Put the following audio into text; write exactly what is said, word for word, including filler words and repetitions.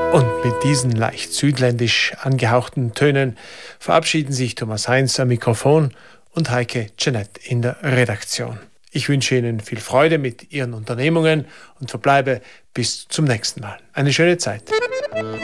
Und mit diesen leicht südländisch angehauchten Tönen verabschieden sich Thomas Heinz am Mikrofon und Heike Jeanette in der Redaktion. Ich wünsche Ihnen viel Freude mit Ihren Unternehmungen und verbleibe bis zum nächsten Mal. Eine schöne Zeit.